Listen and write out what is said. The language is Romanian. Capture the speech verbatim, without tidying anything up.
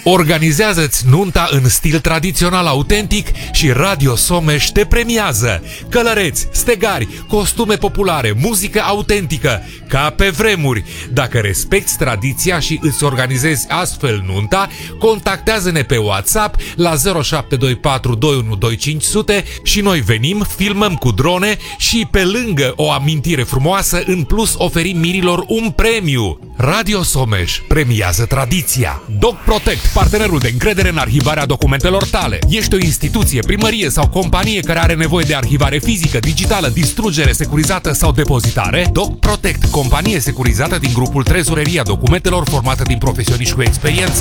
Organizează-ți nunta în stil tradițional autentic și Radio Someș te premiază. Călăreți, stegari, costume populare, muzică autentică, ca pe vremuri. Dacă respecti tradiția și îți organizezi astfel nunta, contactează-ne pe WhatsApp la zero șapte doi patru doi unu doi cinci zero zero și noi venim, filmăm cu drone și pe lângă o amintire frumoasă, în plus oferim mirilor un premiu. Radio Someș premiază tradiția. Doc Protect, partenerul de încredere în arhivarea documentelor tale. Ești o instituție, primărie sau companie care are nevoie de arhivare fizică, digitală, distrugere securizată sau depozitare? Doc Protect, companie securizată din grupul Trezoreria Documentelor, formată din profesioniști cu experiență.